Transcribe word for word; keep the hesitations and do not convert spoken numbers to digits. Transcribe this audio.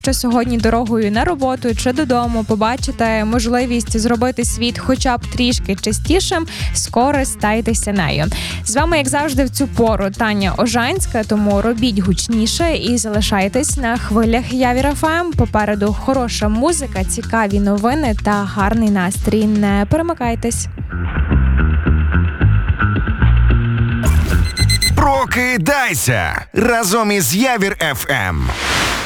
Що сьогодні дорогою на роботу чи додому побачите можливість зробити світ хоча б трішки чистішим, скористайтеся нею. З вами, як завжди, в цю пору Таня Ожанська, тому робіть гучніше і залишайтесь на хвилях Явір еф ем. Попереду хороша музика, цікаві новини та гарний настрій. Не перемикайтесь. Прокидайся разом із Явір еф ем.